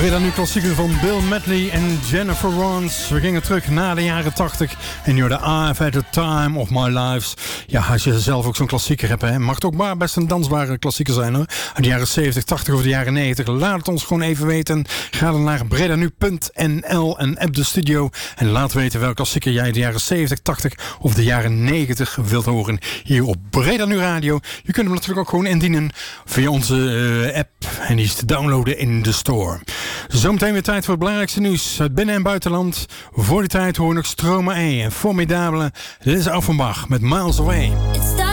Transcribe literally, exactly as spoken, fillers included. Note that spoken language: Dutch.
Breda nu klassieker van Bill Medley en Jennifer Warnes. We gingen terug naar de jaren tachtig. En you're the I've had the time of my lives. Ja, als je zelf ook zo'n klassieker hebt, hè, mag het ook maar best een dansbare klassieker zijn, hoor. Uit de jaren zeventig, tachtig of de jaren negentig. Laat het ons gewoon even weten. Ga dan naar bredanu punt n l en app de studio. En laat weten welke klassieker jij de jaren zeventig, tachtig of de jaren negentig wilt horen. Hier op Breda Nu Radio. Je kunt hem natuurlijk ook gewoon indienen via onze uh, app. En die is te downloaden in de store. Zometeen weer tijd voor het belangrijkste nieuws uit binnen- en buitenland. Voor die tijd hoor ik nog Stromae en Formidabele. Dit is Offenbach met Miles Away.